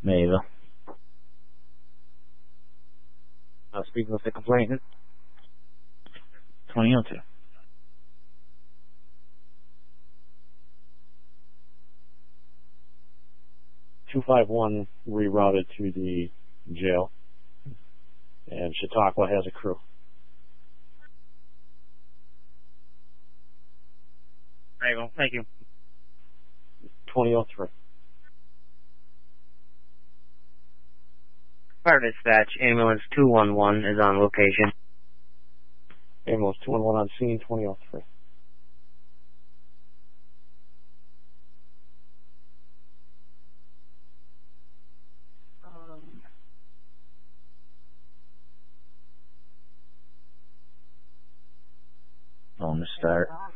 Mayville. Speaking with the complainant. 2002. 251 rerouted to the jail, and Chautauqua has a crew. Mayville, thank you. 2003. Fire dispatch, ambulance 211 is on location. Ambulance 211 on scene, 2003. On the start.